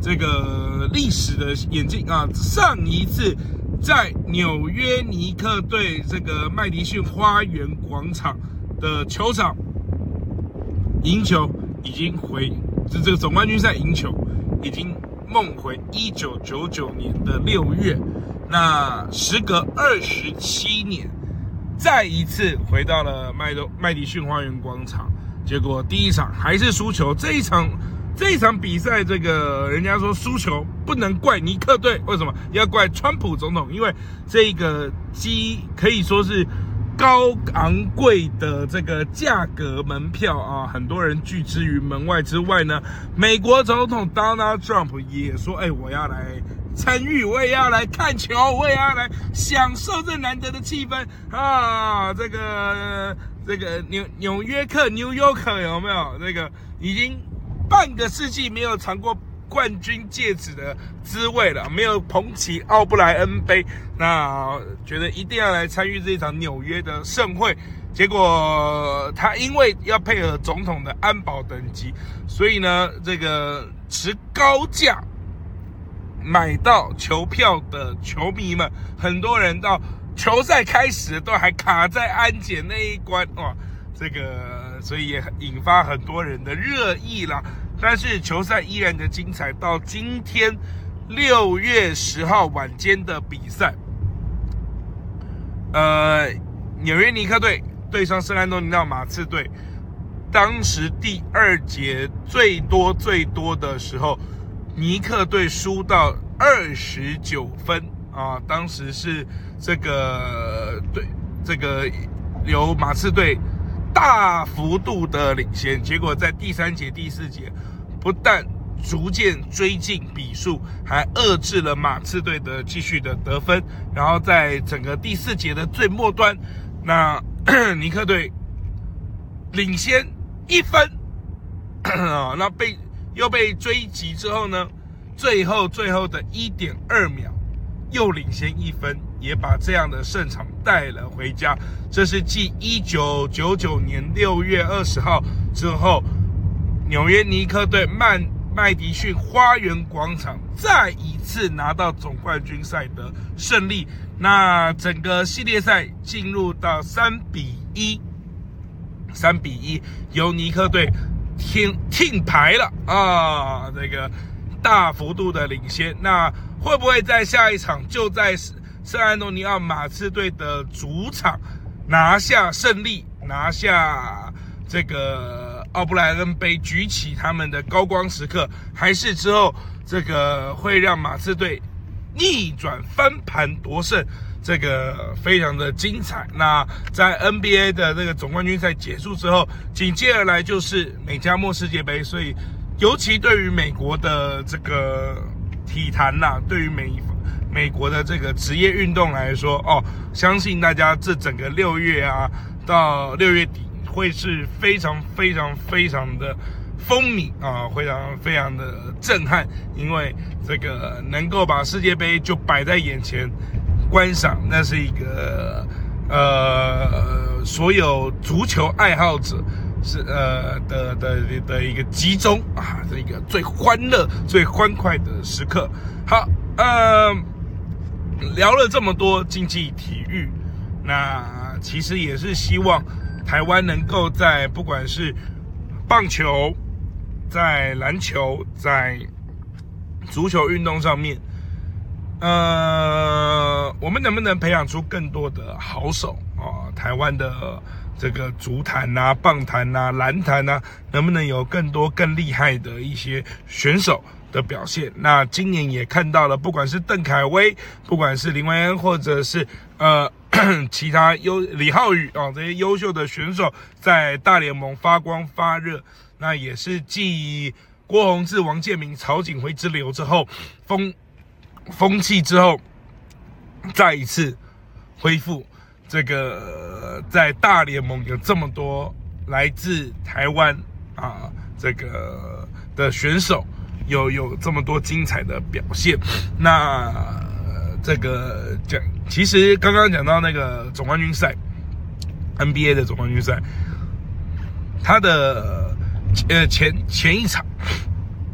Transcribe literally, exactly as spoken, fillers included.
这个历史的眼镜啊，上一次在纽约尼克队这个麦迪逊花园广场的球场赢球，已经回这这个总冠军赛赢球，已经梦回一九九九年的六月。那时隔二十七年，再一次回到了麦都麦迪逊花园广场，结果第一场还是输球。这一场这一场比赛，这个人家说输球不能怪尼克队，为什么要怪川普总统？因为这个基可以说是高昂贵的这个价格门票啊，很多人拒之于门外之外呢。美国总统 Donald Trump 也说：“哎，我要来参与，我也要来看球，我也要来享受这难得的气氛啊！”这个这个纽纽约客 New Yorker 有没有？这个已经半个世纪没有尝过冠军戒指的滋味了，没有捧起奥布莱恩杯，那觉得一定要来参与这场纽约的盛会。结果他因为要配合总统的安保等级，所以呢，这个持高价买到球票的球迷们，很多人到球赛开始都还卡在安检那一关，哇，这个所以也引发很多人的热议啦。但是球赛依然的精彩，到今天六月十号晚间的比赛，呃，纽约尼克队对上圣安东尼奥马刺队，当时第二节最多最多的时候，尼克队输到二十九分啊，当时是这个对这个由马刺队大幅度的领先，结果在第三节、第四节，不但逐渐追进比数，还遏制了马刺队的继续的得分。然后在整个第四节的最末端，那尼克队领先一分，啊，那被又被追击之后呢，最后最后的一点二秒又领先一分，也把这样的胜场带了回家。这是继一九九九年六月二十号之后，纽约尼克队曼麦迪逊花园广场再一次拿到总冠军赛的胜利。那整个系列赛进入到三比一，三比一由尼克队听听牌了啊，这个大幅度的领先。那会不会在下一场就在圣安东尼奥马刺队的主场拿下胜利，拿下这个奥布莱恩杯，举起他们的高光时刻，还是之后这个会让马刺队逆转翻盘夺胜？这个非常的精彩。那在 N B A 的这个总冠军赛结束之后，紧接而来就是美加墨世界杯，所以尤其对于美国的这个体坛呐、啊，对于美美国的这个职业运动来说，哦，相信大家这整个六月啊到六月底会是非常非常非常的风靡啊，非常非常的震撼，因为这个能够把世界杯就摆在眼前观赏，那是一个呃所有足球爱好者是呃的的的一个集中啊，这一个最欢乐、最欢快的时刻。好，呃，聊了这么多竞技体育，那其实也是希望台湾能够在不管是棒球、在篮球、在足球运动上面，呃，我们能不能培养出更多的好手啊？台湾的这个足坛啊、棒坛啊、篮坛啊，能不能有更多更厉害的一些选手的表现？那今年也看到了，不管是邓凯威，不管是林维恩，或者是呃其他优李浩宇啊、哦、这些优秀的选手，在大联盟发光发热。那也是继郭泓志、王建民、曹景辉之流之后，风风气之后，再一次恢复这个在大联盟有这么多来自台湾啊这个的选手，有有这么多精彩的表现。那这个讲，其实刚刚讲到那个总冠军赛 ，N B A 的总冠军赛，它的呃前前一场